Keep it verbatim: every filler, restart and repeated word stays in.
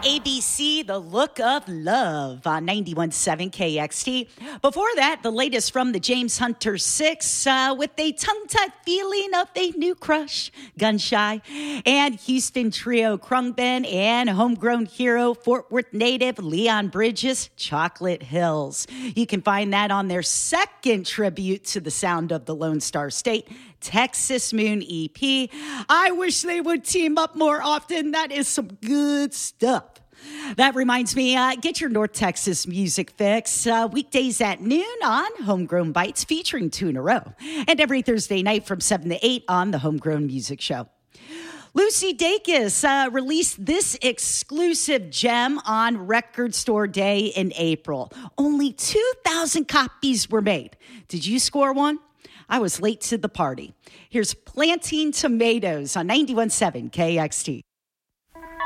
A B C, The Look of Love on ninety-one point seven K X T. Before that, the latest from the James Hunter Six uh, with a tongue-tied feeling of a new crush, Gun Shy, and Houston trio Krungben and homegrown hero Fort Worth native Leon Bridges, Chocolate Hills. You can find that on their second tribute to the sound of the Lone Star State, Texas Moon E P. I wish they would team up more often. That is some good stuff. That reminds me, uh, get your North Texas music fix uh, weekdays at noon on Homegrown Bites featuring two in a row, and every Thursday night from seven to eight on the Homegrown Music Show. Lucy Dacus uh, released this exclusive gem on Record Store Day in April. Only two thousand copies were made. Did you score one? I was late to the party. Here's Planting Tomatoes on ninety-one point seven K X T.